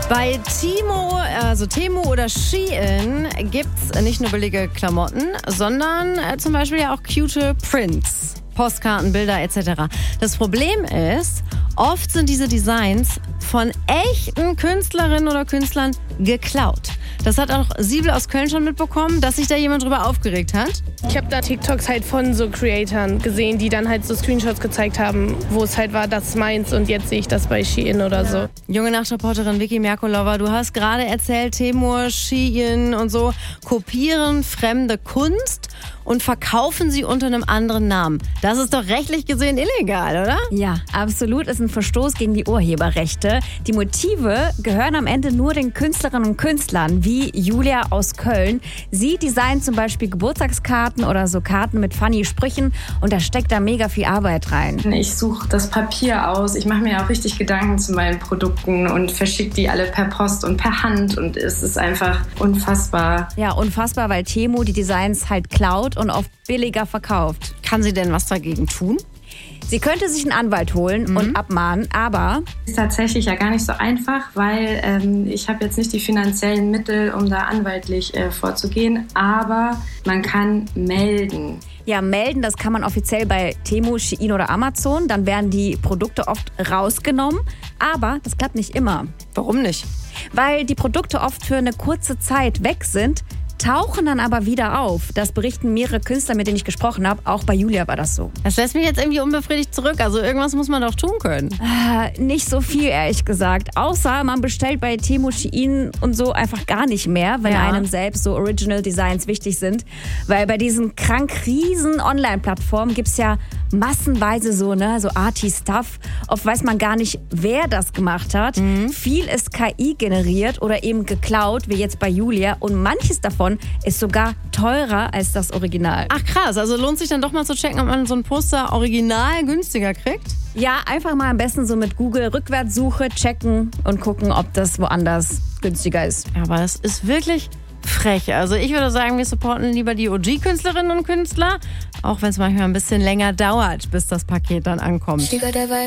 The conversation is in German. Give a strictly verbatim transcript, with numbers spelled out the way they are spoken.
Bei Timo, also Temu oder Shein gibt's nicht nur billige Klamotten, sondern äh, zum Beispiel ja auch cute Prints, Postkarten, Bilder et cetera. Das Problem ist, oft sind diese Designs von echten Künstlerinnen oder Künstlern geklaut. Das hat auch Siebel aus Köln schon mitbekommen, dass sich da jemand drüber aufgeregt hat. Ich habe da TikToks halt von so Creatoren gesehen, die dann halt so Screenshots gezeigt haben, wo es halt war, das ist meins und jetzt sehe ich das bei Shein oder so. Junge Nachtreporterin Vicky Merkulova, du hast gerade erzählt, Temu, Shein und so kopieren fremde Kunst und verkaufen sie unter einem anderen Namen. Das ist doch rechtlich gesehen illegal, oder? Ja, absolut. Ist ein Verstoß gegen die Urheberrechte. Die Motive gehören am Ende nur den Künstlerinnen und Künstlern, wie Julia aus Köln. Sie designt zum Beispiel Geburtstagskarten oder so Karten mit funny Sprüchen und da steckt da mega viel Arbeit rein. Ich suche das Papier aus. Ich mache mir auch richtig Gedanken zu meinen Produkten und verschicke die alle per Post und per Hand und es ist einfach unfassbar. Ja, unfassbar, weil Temu die Designs halt klaut und oft billiger verkauft. Kann sie denn was dagegen tun? Sie könnte sich einen Anwalt holen mhm. und abmahnen, aber... Ist tatsächlich ja gar nicht so einfach, weil ähm, ich habe jetzt nicht die finanziellen Mittel, um da anwaltlich äh, vorzugehen, aber man kann melden. Ja, melden, das kann man offiziell bei Temu, Shein oder Amazon. Dann werden die Produkte oft rausgenommen, aber das klappt nicht immer. Warum nicht? Weil die Produkte oft für eine kurze Zeit weg sind, tauchen dann aber wieder auf. Das berichten mehrere Künstler, mit denen ich gesprochen habe. Auch bei Julia war das so. Das lässt mich jetzt irgendwie unbefriedigt zurück. Also irgendwas muss man doch tun können. Äh, nicht so viel, ehrlich gesagt. Außer man bestellt bei Temu, Shein und so einfach gar nicht mehr, wenn ja. einem selbst so Original Designs wichtig sind. Weil bei diesen krank riesen Online-Plattformen gibt es ja massenweise so, ne, so Arty-Stuff. Oft weiß man gar nicht, wer das gemacht hat. Mhm. Viel ist K I generiert oder eben geklaut, wie jetzt bei Julia. Und manches davon ist sogar teurer als das Original. Ach krass, also lohnt sich dann doch mal zu checken, ob man so ein Poster original günstiger kriegt? Ja, einfach mal am besten so mit Google Rückwärtssuche checken und gucken, ob das woanders günstiger ist. Ja, aber das ist wirklich frech. Also ich würde sagen, wir supporten lieber die O G-Künstlerinnen und Künstler, auch wenn es manchmal ein bisschen länger dauert, bis das Paket dann ankommt.